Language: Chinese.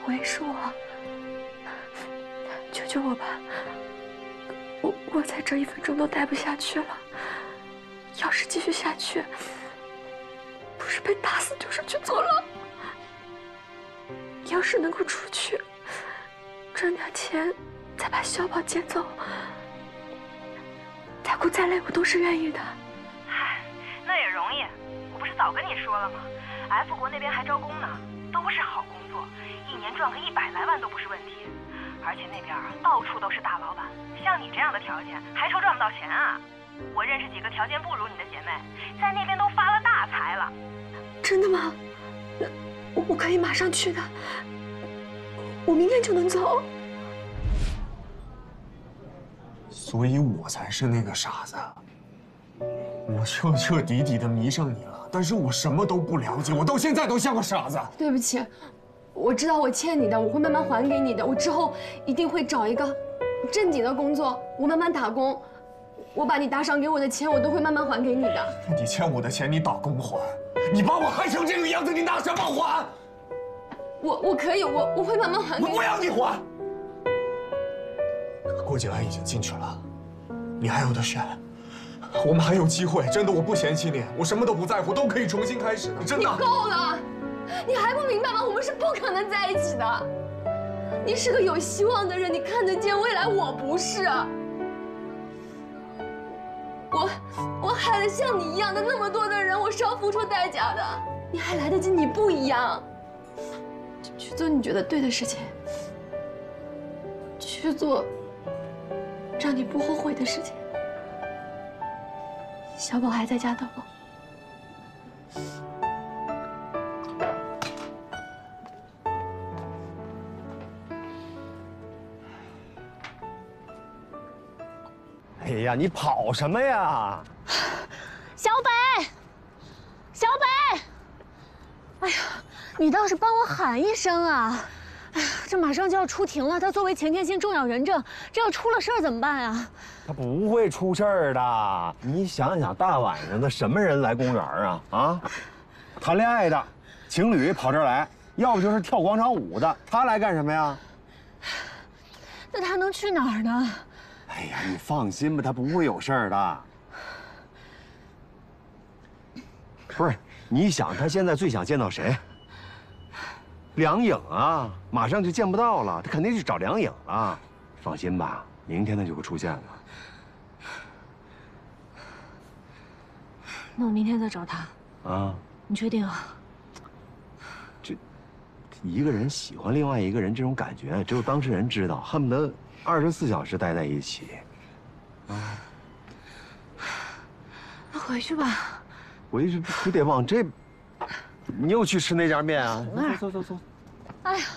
我也是我，求求我吧，我在这1分钟都待不下去了。要是继续下去，不是被打死就是去坐牢。要是能够出去，赚点钱，再把小宝接走，再苦再累我都是愿意的。 嗨，那也容易，我不是早跟你说了吗 ？F 国那边还招工呢，都是好工作，1年赚个100来万都不是问题。而且那边到处都是大老板，像你这样的条件，还愁赚不到钱啊？我认识几个条件不如你的姐妹，在那边都发了大财了。 真的吗？那我可以马上去的，我明天就能走。 所以我才是那个傻子，我彻彻底底的迷上你了，但是我什么都不了解，我到现在都像个傻子。 对不起，我知道我欠你的，我会慢慢还给你的。我之后一定会找一个正经的工作，我慢慢打工。我把你打赏给我的钱，我都会慢慢还给你的。 你欠我的钱，你打工还？你把我害成这个样子，你拿什么还？ 我可以，我会慢慢还给你。 我不要你还。郭景安已经进去了，你还有得选，我们还有机会。真的，我不嫌弃你，我什么都不在乎，都可以重新开始的。真的。 你够了，你还不明白吗？我们是不可能在一起的。你是个有希望的人，你看得见未来，我不是。我害了像你一样的那么多的人，我是要付出代价的。你还来得及，你不一样。去做你觉得对的事情，去做让你不后悔的事情。小宝还在家等我。 哎呀，你跑什么呀？ 小北，小北，哎呀，你倒是帮我喊一声啊！哎呀，这马上就要出庭了，他作为前天性重要人证，这要出了事儿怎么办呀？ 他不会出事儿的。你想想，大晚上的，什么人来公园啊？啊，谈恋爱的情侣跑这儿来，要不就是跳广场舞的，他来干什么呀？ 那他能去哪儿呢？ 哎呀，你放心吧，他不会有事儿的。不是，你想他现在最想见到谁？梁颖啊，马上就见不到了，他肯定去找梁颖了。放心吧，明天他就会出现了。 那我明天再找他。 啊？ 你确定啊？ 这一个人喜欢另外一个人这种感觉，只有当事人知道，恨不得24小时待在一起。啊？ 那回去吧。 回去可得往这，你又去吃那家面啊？走走走走。 哎呀。